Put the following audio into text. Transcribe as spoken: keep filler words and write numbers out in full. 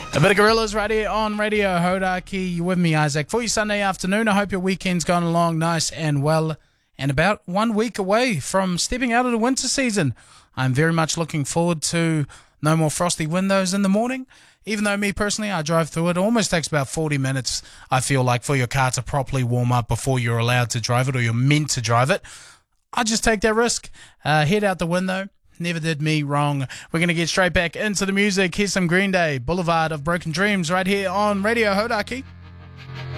A bit of Gorillas right here on Radio Hodaki. You with me, Isaac, for your Sunday afternoon. I hope your weekend's gone along nice and well. And about one week away from stepping out of the winter season. I'm very much looking forward to no more frosty windows in the morning. Even though me personally, I drive through it. It almost takes about forty minutes, I feel like, for your car to properly warm up before you're allowed to drive it or you're meant to drive it. I just take that risk. Uh, head out the window. Never did me wrong. We're going to get straight back into the music. Here's some Green Day, Boulevard of Broken Dreams, right here on Radio Hodaki.